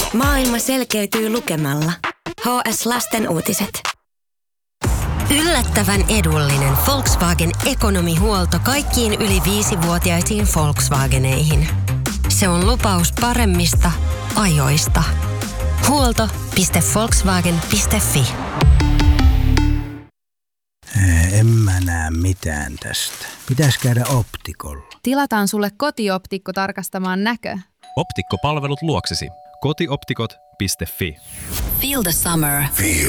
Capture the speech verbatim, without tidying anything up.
Maailma selkeytyy lukemalla. H S Lasten uutiset. Yllättävän edullinen Volkswagen ekonomihuolto kaikkiin yli viisivuotiaisiin Volkswageneihin. Se on lupaus paremmista ajoista. Huolto piste volkswagen piste fi. En mä näe mitään tästä. Pitäis käydä optikolla. Tilataan sulle kotioptikko tarkastamaan näkö. Optikkopalvelut luoksesi. kotioptikot piste fi. Feel the summer. Feel